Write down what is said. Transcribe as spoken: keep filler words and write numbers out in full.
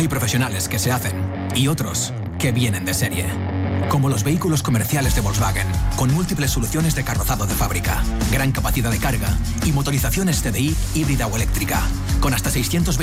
Hay profesionales que se hacen y otros que vienen de serie. Como los vehículos comerciales de Volkswagen, con múltiples soluciones de carrozado de fábrica, gran capacidad de carga y motorizaciones C D I híbrida o eléctrica, con hasta seiscientos